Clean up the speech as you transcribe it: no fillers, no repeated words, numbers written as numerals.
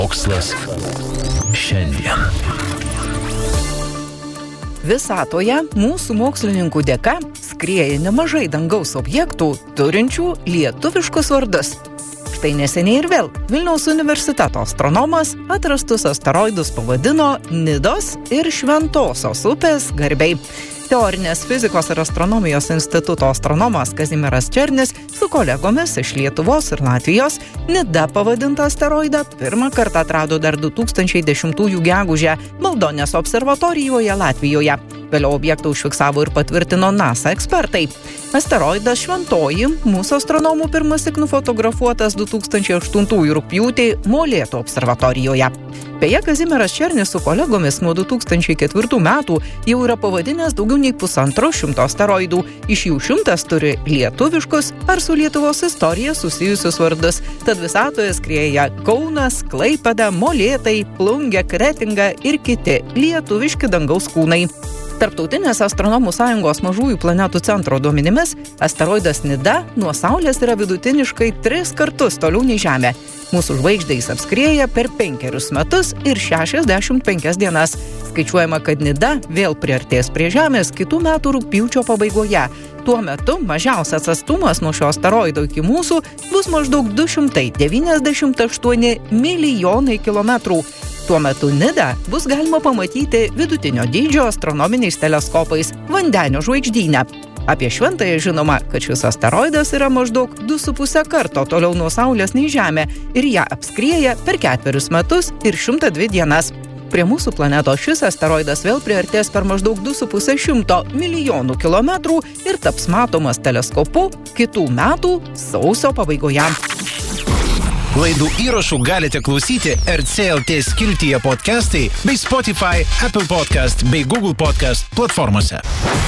Mokslas šiandien. Visatoje mūsų mokslininkų dėka skrieja nemažai dangaus objektų turinčių lietuviškus vardus. Štai neseniai ir vėl Vilniaus universiteto astronomas atrastus asteroidus pavadino Nidos ir Šventosios upės garbei. Teorinės fizikos ir astronomijos instituto astronomas Kazimieras Černis su kolegomis iš Lietuvos ir Latvijos Nida pavadintą asteroidą pirmą kartą atrado dar 2010 gegužę Maldonės observatorijoje Latvijoje. Vėliau objektą užfiksavo ir patvirtino NASA ekspertai. Asteroidas Šventoji mūsų astronomų pirmąsyk nufotografuotas 2008 rugpjūtį Molėtų observatorijoje. Beje, Kazimieras Černis su kolegomis nuo 2004 metų jau yra pavadinęs daugiau nei 150 asteroidų. Iš jų 100 turi lietuviškus ar su Lietuvos istorija susijusius vardus. Tad visatoje skrieja Kaunas, Klaipėda, Molėtai, Plungė, Kretinga ir kiti lietuviški dangaus kūnai. Tarptautinės astronomų sąjungos mažųjų planetų centro duomenimis, asteroidas Nida nuo Saulės yra vidutiniškai 3 kartus toliau nei Žemė. Mūsų žvaigždė jis apskrieja per 5 metus ir 65 dienas. Skaičiuojama, kad Nida vėl priartės prie Žemės kitų metų rugpjūčio pabaigoje. Tuo metu mažiausias atstumas nuo šio asteroido iki mūsų bus maždaug 298 milijonai kilometrų. Tuo metu Nidą bus galima pamatyti vidutinio dydžio astronominiais teleskopais Vandenio žvaigždyne. Apie Šventąją žinoma, kad šis asteroidas yra maždaug 2,5 karto toliau nuo Saulės nei Žemė ir ją apskrieja per 4 metus ir 102 dienas. Prie mūsų planetos šis asteroidas vėl priartės per maždaug 2,5 milijonų kilometrų ir taps matomas teleskopu kitų metų sausio pabaigoje. Laidų įrašų galite klausyti RCLT skiltyje podcastai bei Spotify, Apple Podcast bei Google Podcast platformose.